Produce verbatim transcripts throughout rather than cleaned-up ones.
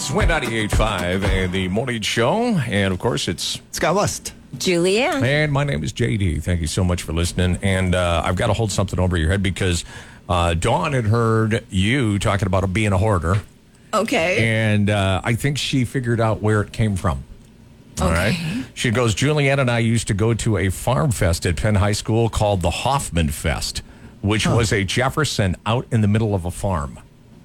It's Win ninety-eight point five and the morning show. And, of course, it's Scott West. Julianne. And my name is J D. Thank you so much for listening. And uh, I've got to hold something over your head because uh, Dawn had heard you talking about being a hoarder. Okay. And uh, I think she figured out where it came from. All okay. right. She goes, Julianne and I used to go to a farm fest at Penn High School called the Hoffman Fest, which huh. was a Jefferson out in the middle of a farm.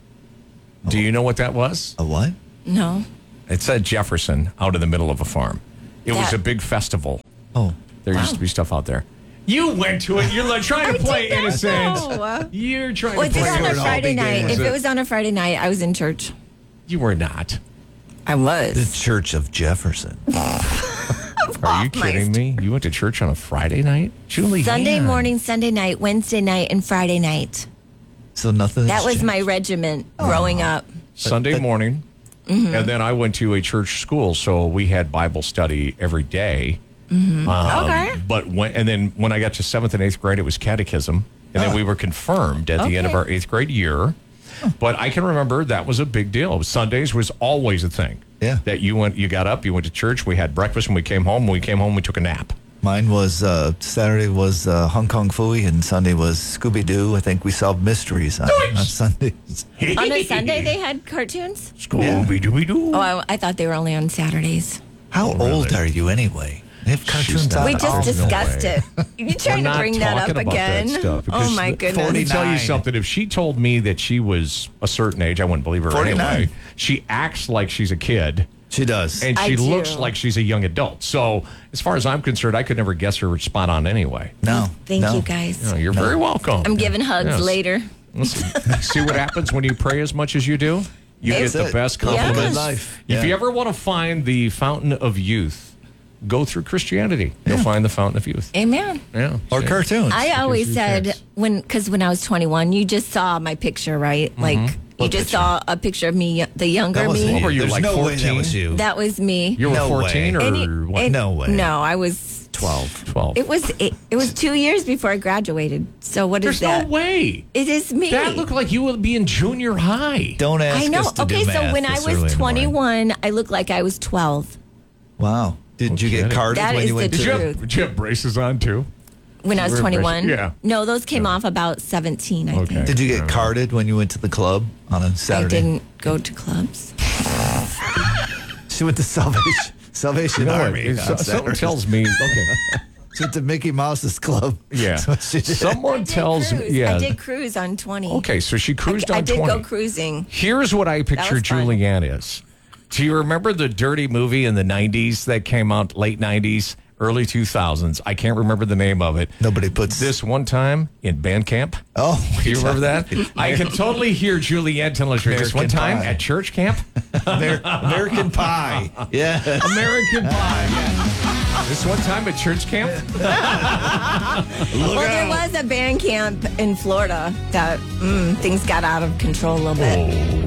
Oh. Do you know what that was? A what? No. It said Jefferson out in the middle of a farm. It that... was a big festival. Oh. There wow. used to be stuff out there. You went to it. You're like trying to play innocent. Know. You're trying was to play it on a Friday night? Was if it? it was on a Friday night, I was in church. You were not. I was. The Church of Jefferson. Are you kidding me? You went to church on a Friday night? Julie. Sunday morning, Sunday night, Wednesday night, and Friday night. So nothing. That was changed. my regiment oh. growing up. Sunday morning. Mm-hmm. And then I went to a church school, so we had Bible study every day. Mm-hmm. Um, okay. But when, and then when I got to seventh and eighth grade, it was catechism. And oh. then we were confirmed at okay. the end of our eighth grade year. But I can remember that was a big deal. Sundays was always a thing. Yeah. That you went, you got up, you went to church, we had breakfast, when we came home. When we came home, we took a nap. Mine was uh, Saturday was uh, Hong Kong Phooey, and Sunday was Scooby Doo. I think we solved mysteries on, on Sundays. On a Sunday, they had cartoons? Scooby Dooby Doo. Oh, I, I thought they were only on Saturdays. How oh, really? old are you anyway? They have cartoons on. We just all discussed no it. You trying to bring that up again? That oh my goodness! Let me tell you something. If she told me that she was a certain age, I wouldn't believe her forty-nine. Anyway. She acts like she's a kid. She does. And she I looks do. like she's a young adult. So as far as I'm concerned, I could never guess her spot on anyway. No. Thank no. you, guys. No, you're no. very welcome. I'm giving hugs yes. later. Listen, see what happens when you pray as much as you do? You That's get the it. best compliments. Yeah. Life. If Yeah. you ever want to find the fountain of youth, go through Christianity. You'll Yeah. find the fountain of youth. Amen. Yeah. Or See? cartoons. I always you said chance. when, because when I was twenty-one, you just saw my picture, right? Like you What just picture? saw a picture of me, the younger That wasn't me. you. What were you, There's like no way fourteen? that was you. That was me. You were No fourteen way. or And it- what? it- No way. No, I was twelve. twelve. It was it, it was two years before I graduated. So what There's is that? no way. It is me. That looked like you would be in junior high. Don't ask I know. us to Okay, do so math when I this early in was the morning. twenty-one, I looked like I was twelve. Wow. Did you get Okay. carded That when is you went the Did to you, truth. have, did you have braces on too? When I was Were twenty-one? braces- yeah. No, those came off about seventeen, I Okay. think. Did you get carded when you went to the club on a I Saturday? didn't go to clubs. She went to Salvation Salvation No, Army. it- on so- someone Saturday. tells me, okay, She went to Mickey Mouse's club. yeah. That's what she did. Someone I did tells cruise. me, yeah. I did cruise on twenty. Okay, so she cruised I, on I did twenty. go cruising. Here's what I picture was fun. Julianne is. Do you remember the Dirty movie in the nineties that came out late nineties, early two thousands? I can't remember the name of it. Nobody puts This one time in band camp. Oh, Do you remember that? I can totally hear Julianne telling us this one American time Pie. at church camp. Amer- American Pie. Yeah. American Pie. Yeah. This one time at church camp. Well, there was a band camp in Florida that mm, things got out of control a little bit. Oh.